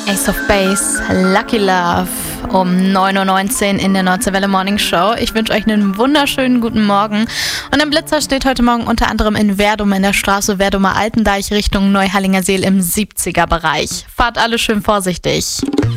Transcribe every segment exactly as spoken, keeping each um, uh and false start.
Ace of Base, Lucky Love, um neun Uhr neunzehn in der Nordseewelle Morning Show. Ich wünsche euch einen wunderschönen guten Morgen. Und der Blitzer steht heute Morgen unter anderem in Werdum in der Straße Werdumer Altendeich Richtung Neuhallingerseel im siebziger Bereich. Fahrt alle schön vorsichtig.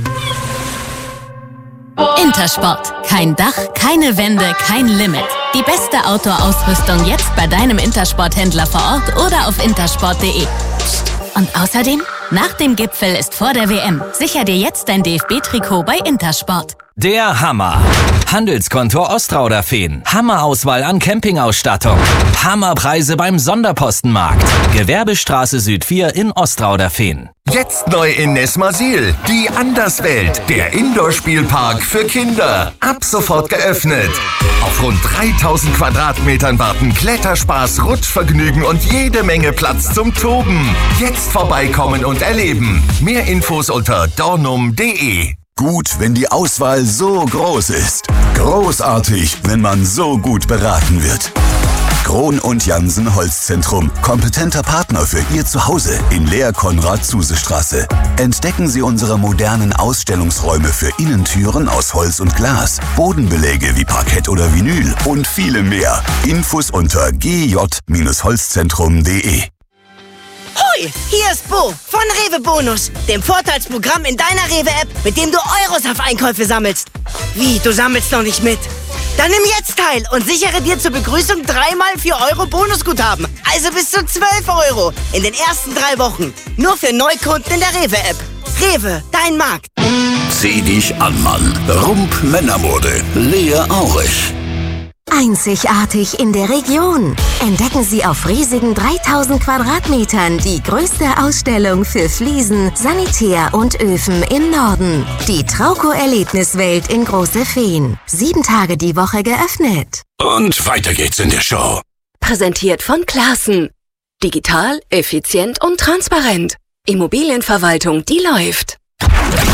Intersport. Kein Dach, keine Wände, kein Limit. Die beste Outdoor-Ausrüstung jetzt bei deinem Intersport-Händler vor Ort oder auf intersport punkt de. Und außerdem, nach dem Gipfel ist vor der W M. Sicher dir jetzt dein D F B-Trikot bei Intersport. Der Hammer. Handelskonto Ostrauderfehn. Hammerauswahl an Campingausstattung. Hammerpreise beim Sonderpostenmarkt. Gewerbestraße Süd vier in Ostrauderfehn. Jetzt neu in Nesmasil. Die Anderswelt. Der Indoor-Spielpark für Kinder. Ab sofort geöffnet. Auf rund dreitausend Quadratmetern warten Kletterspaß, Rutschvergnügen und jede Menge Platz zum Toben. Jetzt vorbeikommen und erleben. Mehr Infos unter dornum punkt de. Gut, wenn die Auswahl so groß ist. Großartig, wenn man so gut beraten wird. Krohn und Jansen Holzzentrum. Kompetenter Partner für Ihr Zuhause in Lehr-Konrad-Zuse-Straße. Entdecken Sie unsere modernen Ausstellungsräume für Innentüren aus Holz und Glas, Bodenbeläge wie Parkett oder Vinyl und viele mehr. Infos unter g j Holzzentrum punkt de. Hoi, hier ist Bo von Rewe Bonus, dem Vorteilsprogramm in deiner Rewe-App, mit dem du Euros auf Einkäufe sammelst. Wie, du sammelst noch nicht mit? Dann nimm jetzt teil und sichere dir zur Begrüßung dreimal vier Euro Bonusguthaben. Also bis zu zwölf Euro in den ersten drei Wochen. Nur für Neukunden in der Rewe-App. Rewe, dein Markt. Sieh dich an, Mann. Rump Männermode. Lea Aurich. Einzigartig in der Region. Entdecken Sie auf riesigen dreitausend Quadratmetern die größte Ausstellung für Fliesen, Sanitär und Öfen im Norden. Die Trauco-Erlebniswelt in Große Fehn. Sieben Tage die Woche geöffnet. Und weiter geht's in der Show. Präsentiert von Classen. Digital, effizient und transparent. Immobilienverwaltung, die läuft.